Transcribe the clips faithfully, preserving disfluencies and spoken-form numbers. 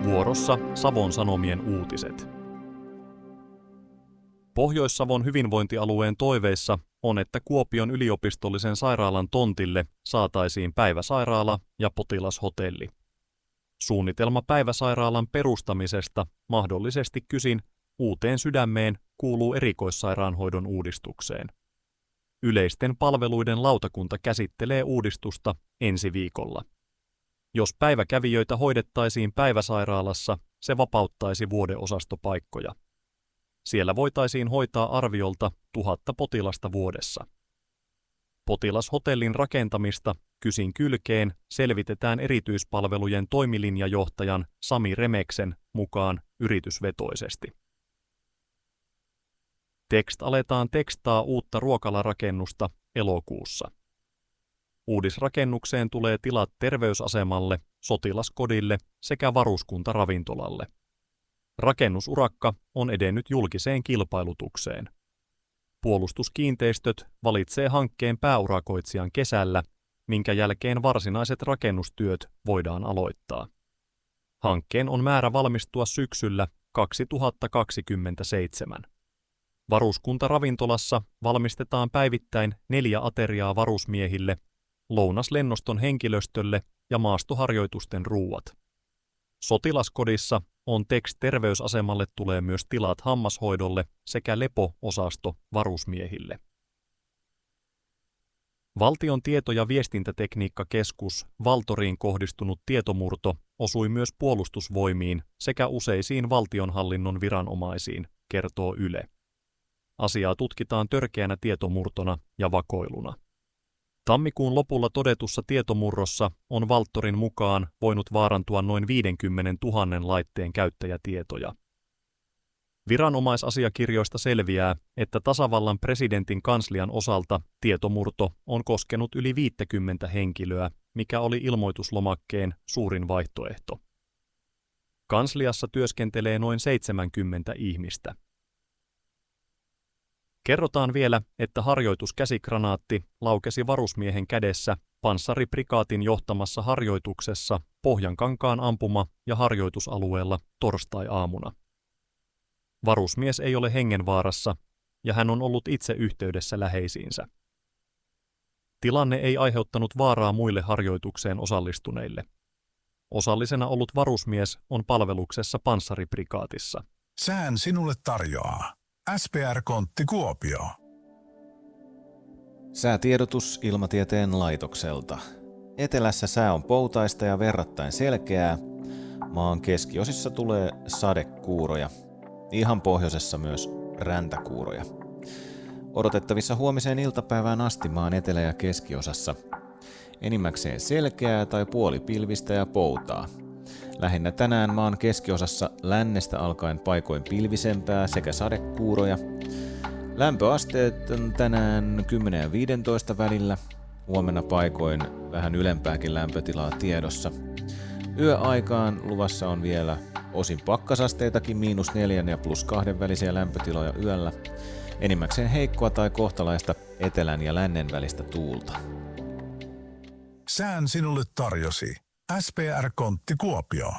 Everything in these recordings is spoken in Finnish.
Vuorossa Savon Sanomien uutiset. Pohjois-Savon hyvinvointialueen toiveissa on, että Kuopion yliopistollisen sairaalan tontille saataisiin päiväsairaala ja potilashotelli. Suunnitelma päiväsairaalan perustamisesta mahdollisesti kysin Uuteen Sydämeen kuuluu erikoissairaanhoidon uudistukseen. Yleisten palveluiden lautakunta käsittelee uudistusta ensi viikolla. Jos päiväkävijöitä hoidettaisiin päiväsairaalassa, se vapauttaisi vuodeosastopaikkoja. Siellä voitaisiin hoitaa arviolta tuhatta potilasta vuodessa. Potilashotellin rakentamista kysin kylkeen selvitetään erityispalvelujen toimilinjajohtajan Sami Remeksen mukaan yritysvetoisesti. Text aletaan tekstaa uutta ruokalarakennusta elokuussa. Uudisrakennukseen tulee tilat terveysasemalle, sotilaskodille sekä varuskuntaravintolalle. Rakennusurakka on edennyt julkiseen kilpailutukseen. Puolustuskiinteistöt valitsee hankkeen pääurakoitsijan kesällä, minkä jälkeen varsinaiset rakennustyöt voidaan aloittaa. Hankkeen on määrä valmistua syksyllä kaksituhattakaksikymmentäseitsemän. Varuskuntaravintolassa valmistetaan päivittäin neljä ateriaa varusmiehille, lounaslennoston henkilöstölle ja maastoharjoitusten ruuat. Sotilaskodissa on Tex-terveysasemalle tulee myös tilat hammashoidolle sekä lepo-osasto varusmiehille. Valtion tieto- ja viestintätekniikkakeskus Valtoriin kohdistunut tietomurto osui myös puolustusvoimiin sekä useisiin valtionhallinnon viranomaisiin, kertoo Yle. Asiaa tutkitaan törkeänä tietomurtona ja vakoiluna. Tammikuun lopulla todetussa tietomurrossa on Valtorin mukaan voinut vaarantua noin viisikymmentätuhatta laitteen käyttäjätietoja. Viranomaisasiakirjoista selviää, että tasavallan presidentin kanslian osalta tietomurto on koskenut yli viisikymmentä henkilöä, mikä oli ilmoituslomakkeen suurin vaihtoehto. Kansliassa työskentelee noin seitsemänkymmentä ihmistä. Kerrotaan vielä, että harjoituskäsikranaatti laukesi varusmiehen kädessä panssariprikaatin johtamassa harjoituksessa Pohjankankaan ampuma- ja harjoitusalueella torstai-aamuna. Varusmies ei ole hengenvaarassa ja hän on ollut itse yhteydessä läheisiinsä. Tilanne ei aiheuttanut vaaraa muille harjoitukseen osallistuneille. Osallisena ollut varusmies on palveluksessa panssariprikaatissa. Sään sinulle tarjoaa S P R-kontti Kuopio. Säätiedotus Ilmatieteen laitokselta. Etelässä sää on poutaista ja verrattain selkeää. Maan keskiosissa tulee sadekuuroja. Ihan pohjoisessa myös räntäkuuroja. Odotettavissa huomiseen iltapäivään asti maan etelä- ja keskiosassa. Enimmäkseen selkeää tai puolipilvistä ja poutaa. Lähinnä tänään maan keskiosassa lännestä alkaen paikoin pilvisempää sekä sadekuuroja. Lämpöasteet on tänään kymmenen ja viisitoista välillä. Huomenna paikoin vähän ylempääkin lämpötilaa tiedossa. Yöaikaan luvassa on vielä osin pakkasasteitakin miinus neljän ja plus kahden välisiä lämpötiloja yöllä. Enimmäkseen heikkoa tai kohtalaista etelän ja lännen välistä tuulta. Sään sinulle tarjosi S P R-kontti Kuopio.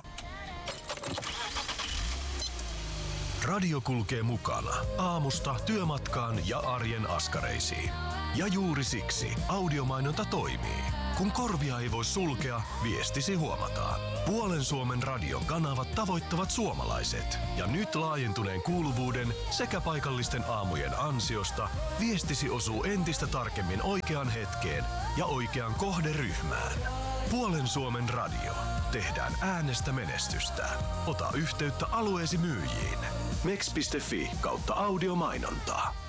Radio kulkee mukana aamusta työmatkaan ja arjen askareisiin. Ja juuri siksi audiomainonta toimii. Kun korvia ei voi sulkea, viestisi huomataan. Puolen Suomen radion kanavat tavoittavat suomalaiset. Ja nyt laajentuneen kuuluvuuden sekä paikallisten aamujen ansiosta viestisi osuu entistä tarkemmin oikeaan hetkeen ja oikeaan kohderyhmään. Puolen Suomen radio. Tehdään äänestä menestystä. Ota yhteyttä alueesi myyjiin. Mex piste fi kautta audiomainontaa.